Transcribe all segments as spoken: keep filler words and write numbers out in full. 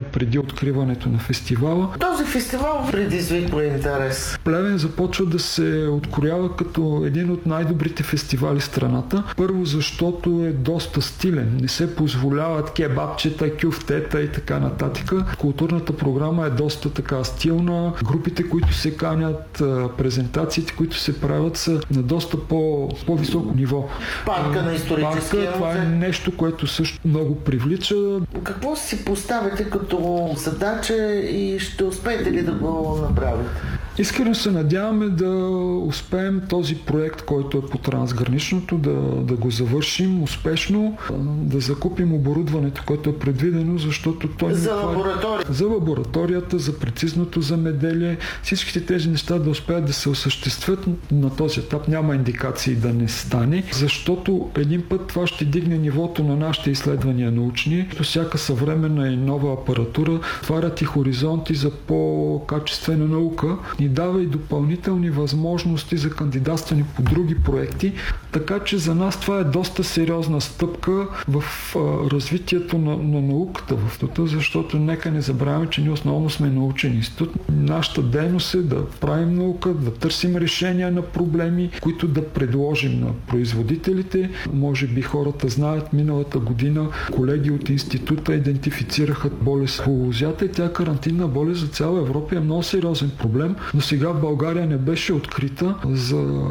преди откриването на фестивала. Този фестивал предизвиква интерес. Плевен започва да се откроява като един от най-добрите фестивали в страната. Първо, защото е доста стилен. Не се позволяват кебабчета, кюфтета и така нататък. Културната програма е доста така стилна. Групите, които се канят, презентациите, които се правят, са на доста по, по-високо ниво. Парка на историческия Парка, това е нещо, което също много привлича. Какво си поставите като задача и ще успеете ли да го направите? Искрено се надяваме да успеем този проект, който е по трансграничното, да, да го завършим успешно, да закупим оборудването, което е предвидено, защото той... За лаборатория. За лабораторията, за прецизното замеделие, всичките тези неща да успеят да се осъществят. На този етап няма индикации да не стане, защото един път това ще дигне нивото на нашите изследвания научни. Всяка съвременна и нова апаратура отварят и хоризонти за по-качествена наука и дава и допълнителни възможности за кандидатстване по други проекти, така че за нас това е доста сериозна стъпка в а, развитието на, на науката в ТУТ, защото нека не забравяме, че ние основно сме научен институт. Нашата дейност е да правим наука, да търсим решения на проблеми, които да предложим на производителите. Може би хората знаят, миналата година колеги от института идентифицираха болест по лозята и тя карантинна болест за цяла Европа е много сериозен проблем. Но сега в България не беше открита. За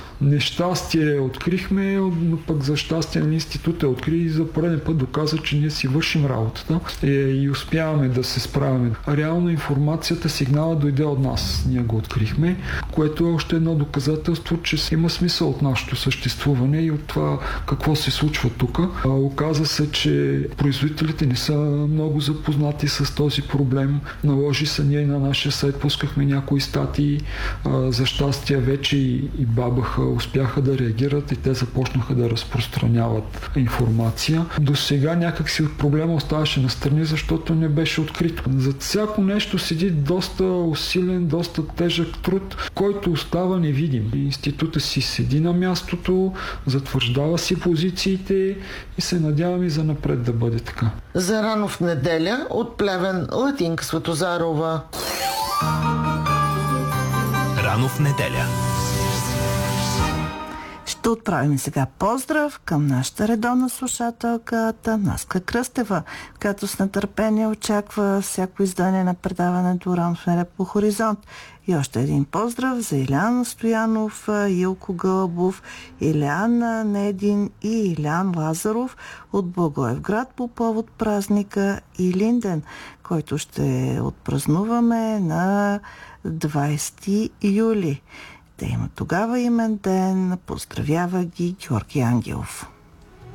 нещастие открихме, но пък за щастие на института откри и за пореден път доказа, че ние си вършим работата и успяваме да се справим. Реално информацията, сигнала дойде от нас. Ние го открихме, което е още едно доказателство, че има смисъл от нашето съществуване и от това какво се случва тук. Оказа се, че производителите не са много запознати с този проблем. Наложи се, ние на нашия сайт пускахме някои статии. За щастие вече и, и бабаха успяха да реагират и те започнаха да разпространяват информация. До сега някакси проблема оставаше настрани, защото не беше открито. За всяко нещо седи доста усилен, доста тежък труд, който остава невидим. Института си седи на мястото, затвърждава си позициите и се надяваме за напред да бъде така. За рано в неделя от Плевен, Латинка Светозарова. Рано в неделя. Ще отправим сега поздрав към нашата редовна слушателка Танаска Кръстева, която с нетърпение очаква всяко издание на предаването Рано в неделя по Хоризонт. И още един поздрав за Илян Стоянов, Илко Гълбов, Иляна Недин и Илян Лазаров от Благоевград по повод празника Илинден, който ще отпразнуваме на двайсети юли. Те имат тогава имен ден. Поздравява ги Георги Ангелов.